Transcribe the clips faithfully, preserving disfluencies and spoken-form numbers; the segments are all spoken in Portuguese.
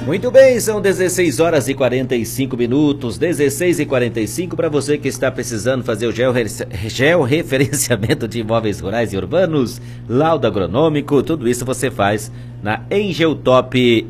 Muito bem, são dezesseis horas e quarenta e cinco minutos, dezesseis e quarenta e cinco, para você que está precisando fazer o georreferenciamento de imóveis rurais e urbanos, laudo agronômico, tudo isso você faz na Engeltop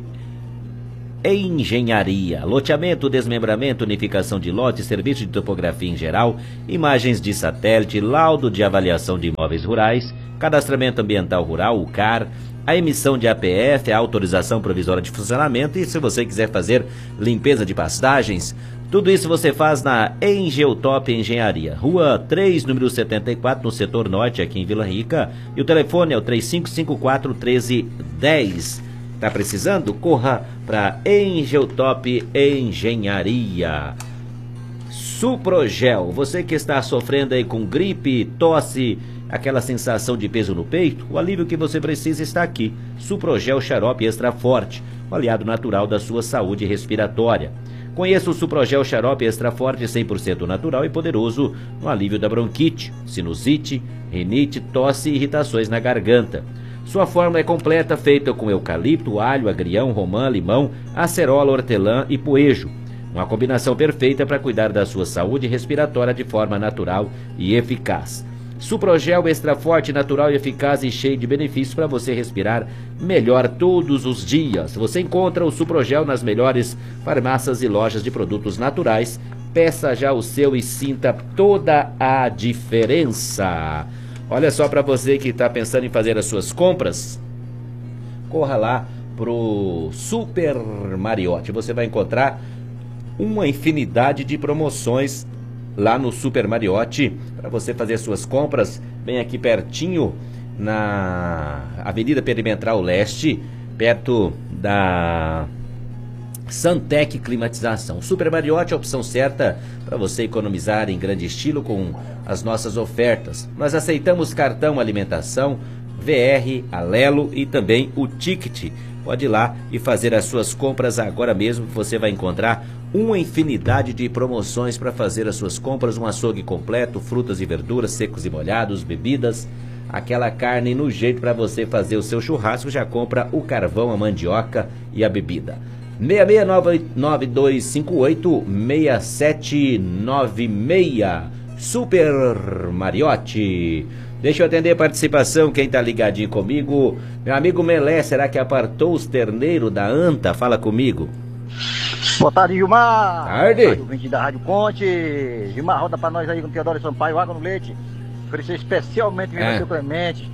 Engenharia. Loteamento, desmembramento, unificação de lotes, serviço de topografia em geral, imagens de satélite, laudo de avaliação de imóveis rurais, cadastramento ambiental rural, o C A R, a emissão de A P F, a autorização provisória de funcionamento, e se você quiser fazer limpeza de pastagens, tudo isso você faz na Engeltop Engenharia, Rua três, número setenta e quatro, no setor norte, aqui em Vila Rica, e o telefone é o três cinco cinco quatro, um três um zero. Tá precisando? Corra para Engeltop Engenharia. Suprogel, você que está sofrendo aí com gripe, tosse, aquela sensação de peso no peito, o alívio que você precisa está aqui. Suprogel Xarope Extra Forte, o aliado natural da sua saúde respiratória. Conheça o Suprogel Xarope Extra Forte, cem por cento natural e poderoso no alívio da bronquite, sinusite, rinite, tosse e irritações na garganta. Sua fórmula é completa, feita com eucalipto, alho, agrião, romã, limão, acerola, hortelã e poejo. Uma combinação perfeita para cuidar da sua saúde respiratória de forma natural e eficaz. Suprogel Extra Forte, natural e eficaz e cheio de benefícios para você respirar melhor todos os dias. Você encontra o Suprogel nas melhores farmácias e lojas de produtos naturais. Peça já o seu e sinta toda a diferença. Olha só, para você que está pensando em fazer as suas compras, corra lá pro Super Mariotti. Você vai encontrar uma infinidade de promoções lá no Super Mariotti para você fazer suas compras bem aqui pertinho na Avenida Perimetral Leste, perto da Santec Climatização. Super Mariotti é a opção certa para você economizar em grande estilo com as nossas ofertas. Nós aceitamos cartão alimentação, V R, Alelo e também o Ticket. Pode ir lá e fazer as suas compras agora mesmo, que você vai encontrar uma infinidade de promoções para fazer as suas compras. Um açougue completo, frutas e verduras, secos e molhados, bebidas, aquela carne no jeito para você fazer o seu churrasco. Já compra o carvão, a mandioca e a bebida. seis seis nove nove dois cinco oito seis sete nove seis, Super Mariotti. Deixa eu atender a participação, quem tá ligadinho comigo, meu amigo Melé, será que apartou os terneiros da Anta? Fala comigo. Boa tarde, Gilmar. Tarde. Rádio vinte da Rádio Conte. Gilmar, roda pra nós aí com o Teodoro Sampaio, água no leite. Oferecer especialmente mesmo É. ao seu Clemente.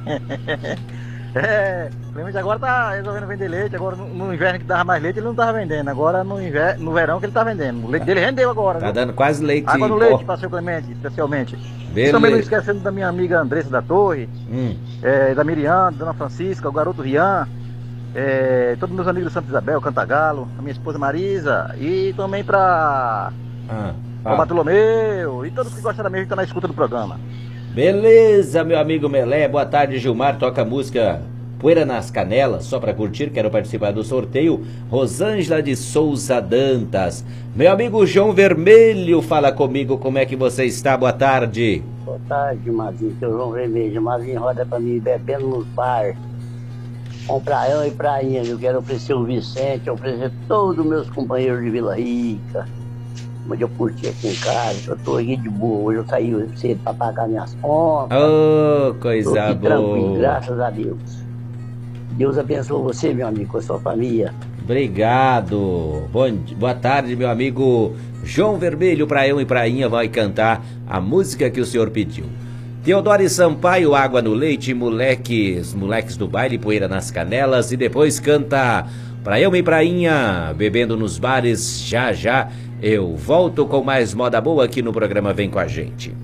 É, o Clemente agora tá resolvendo vender leite. Agora no, no inverno que dava mais leite ele não tava vendendo. Agora no, inverno, no verão que ele tá vendendo. O leite dele rendeu agora. Tá viu? dando quase leite. Água no ó. leite para seu Clemente, especialmente. Beleza. E também não esquecendo da minha amiga Andressa da Torre, Hum. é, da Miriam, da Dona Francisca, o garoto Rian, é, todos meus amigos do Santa Isabel, Cantagalo, a minha esposa Marisa, e também pra Ah, o fala. Bartolomeu e todos que gostam da minha, que estão na escuta do programa. Beleza, meu amigo Melé. Boa tarde, Gilmar. Toca a música Poeira nas Canelas, só para curtir. Quero participar do sorteio. Rosângela de Souza Dantas. Meu amigo João Vermelho, fala comigo, como é que você está? Boa tarde. Boa tarde, Mazinho, seu João Vermelho. Mazinho, roda pra mim, bebendo nos bar. Um praião e prainha. Eu quero oferecer o Vicente, oferecer todos os meus companheiros de Vila Rica. Onde eu curti aqui em casa, eu tô aqui de boa. Hoje eu saí cedo pra pagar minhas contas. Oh, Tô coisa aqui tranquilo, boa. graças a Deus. Deus abençoe você, meu amigo, com a sua família. Obrigado. Bom, boa tarde, meu amigo João Vermelho. Praião e Prainha vai cantar a música que o senhor pediu. Teodoro Sampaio, Água no Leite, moleques, moleques do baile, Poeira nas Canelas. E depois canta Praião e Prainha, bebendo nos bares. Já, já eu volto com mais moda boa aqui no programa Vem Com a Gente.